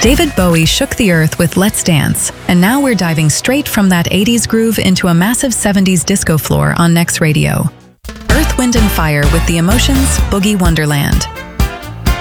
David Bowie shook the earth with Let's Dance, and now we're diving straight from that 80s groove into a massive 70s disco floor on Next Radio. Earth, Wind & Fire with The Emotions, Boogie Wonderland.